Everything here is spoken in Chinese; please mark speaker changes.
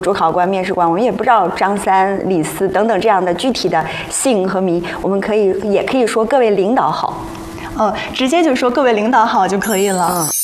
Speaker 1: 主考官、面试官，我们也不知道张三、李四等等这样的具体的姓和名，我们也可以说各位领导好。
Speaker 2: 直接就说各位领导好就可以了。